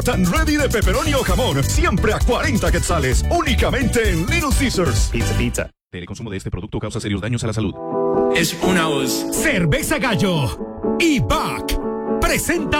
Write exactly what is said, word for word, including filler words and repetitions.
Hot and Ready de pepperoni o jamón, siempre a cuarenta quetzales, únicamente en Little Caesars. Pizza, pizza. El consumo de este producto causa serios daños a la salud. Es una voz. Cerveza Gallo y Back presenta